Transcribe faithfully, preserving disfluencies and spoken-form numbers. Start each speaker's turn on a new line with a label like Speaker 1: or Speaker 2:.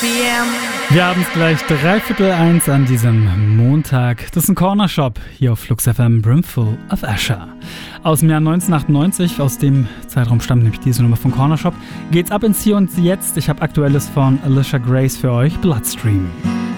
Speaker 1: Wir haben es gleich dreiviertel eins an diesem Montag. Das ist ein Corner Shop hier auf Flux F M, Brimful of Asher. Aus dem Jahr neunzehnhundertachtundneunzig, aus dem Zeitraum stammt nämlich diese Nummer von Corner Shop, geht's ab ins Hier und Jetzt. Ich habe Aktuelles von Alicia Grace für euch, Bloodstream.